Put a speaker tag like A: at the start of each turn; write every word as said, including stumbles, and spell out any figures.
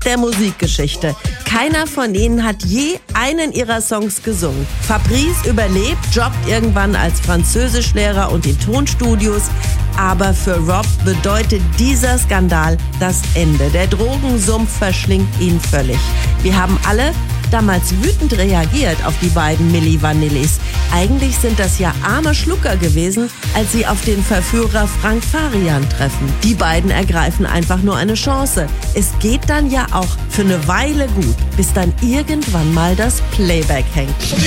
A: der Musikgeschichte. Keiner von ihnen hat je einen ihrer Songs gesungen. Fabrice überlebt, jobbt irgendwann als Französischlehrer und in Tonstudios. Aber für Rob bedeutet dieser Skandal das Ende. Der Drogensumpf verschlingt ihn völlig. Wir haben alle damals wütend reagiert auf die beiden Milli Vanillis. Eigentlich sind das ja arme Schlucker gewesen, als sie auf den Verführer Frank Farian treffen. Die beiden ergreifen einfach nur eine Chance. Es geht dann ja auch für eine Weile gut, bis dann irgendwann mal das Playback hängt.